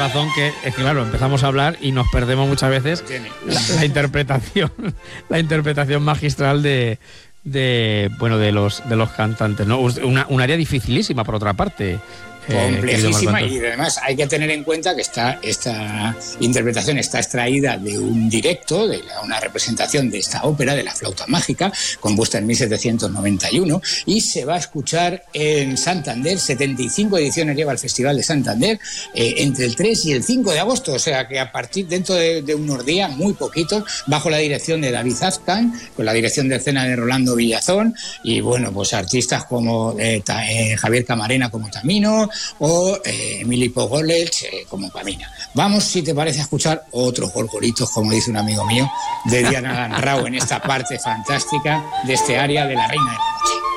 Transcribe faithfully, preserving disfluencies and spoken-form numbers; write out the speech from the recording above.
razón que, es que claro, empezamos a hablar y nos perdemos muchas veces la, la interpretación, la interpretación magistral de, de bueno de los de los cantantes, ¿no? Una, un área dificilísima por otra parte. Complejísima, y además hay que tener en cuenta que esta, esta interpretación está extraída de un directo, de la, una representación de esta ópera, de La flauta mágica, compuesta en mil setecientos noventa y uno, y se va a escuchar en Santander. setenta y cinco ediciones lleva el Festival de Santander, eh, entre el tres y el cinco de agosto, o sea que a partir dentro de, de unos días, muy poquitos, bajo la dirección de David Azcan, con la dirección de escena de Rolando Villazón, y bueno, pues artistas como eh, ta, eh, Javier Camarena como Tamino, o eh, Emily Pogolech eh, como Camina. Vamos, si te parece, a escuchar otros gorgoritos, como dice un amigo mío, de Diana Rao en esta parte fantástica de este área de La Reina de